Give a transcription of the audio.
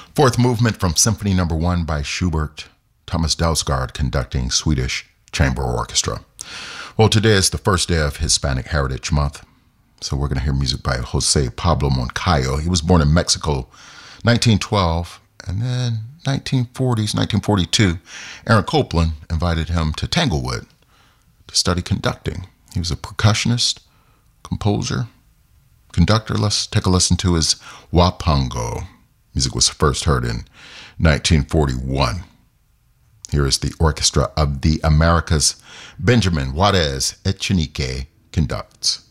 Fourth movement from Symphony No. 1 by Schubert, Thomas Dausgaard conducting Swedish Chamber Orchestra. Well, today is the first day of Hispanic Heritage Month, so we're going to hear music by Jose Pablo Moncayo. He was born in Mexico 1912, and then 1940s, 1942, Aaron Copland invited him to Tanglewood to study conducting. He was a percussionist, composer, conductor. Let's take a listen to his Huapango. Music was first heard in 1941. Here is the Orchestra of the Americas. Benjamin Juarez Echenique conducts.